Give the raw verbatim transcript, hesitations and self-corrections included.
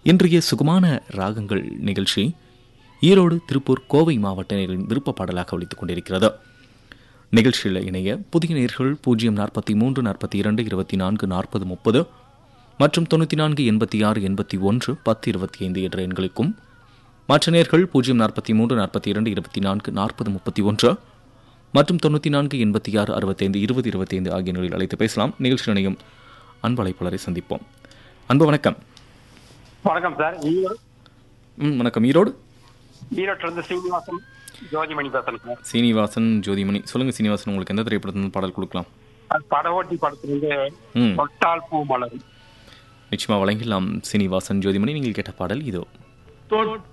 இன்றைய சுகமான ராகங்கள் நிகழ்ச்சி ஈரோடு, திருப்பூர், கோவை மாவட்ட நேரின் விருப்ப பாடலாக ஒலித்துக் கொண்டிருக்கிறது. நிகழ்ச்சியில் இணைய புதிய நேர்கள் பூஜ்ஜியம் நாற்பத்தி மூன்று நாற்பத்தி இரண்டு இருபத்தி நான்கு நாற்பது முப்பது மற்றும் தொண்ணூற்றி நான்கு எண்பத்தி ஆறு எண்பத்தி ஒன்று பத்து இருபத்தி ஐந்து என்ற எண்களுக்கும், மற்ற நேர்கள் பூஜ்ஜியம் நாற்பத்தி மூன்று நாற்பத்தி இரண்டு இருபத்தி நான்கு நாற்பது முப்பத்தி ஒன்று மற்றும் தொண்ணூற்றி நான்கு எண்பத்தி ஆறு அறுபத்தைந்து இருபது இருபத்தி ஐந்து ஆகிய எண்களில் அழைத்து பேசலாம். நிகழ்ச்சி இணையும் அன்பு அழைப்பாளரை சந்திப்போம். அன்பு வணக்கம். வணக்கம் சார். ம் வணக்கம். ஈரோடு ஈரோட்டிலிருந்து சீனிவாசன் ஜோதிமணி பேசுறேன் சார். சீனிவாசன் ஜோதிமணி, சொல்லுங்க சீனிவாசன், உங்களுக்கு எந்த திரைப்படத்திலிருந்து பாடல் கொடுக்கலாம்? படவோட்டி படத்திலிருந்து ம் தொட்டால் பூ மலரும். நிச்சயமா வழங்கிடலாம் சீனிவாசன் ஜோதிமணி. நீங்கள் கேட்ட பாடல் இதோ.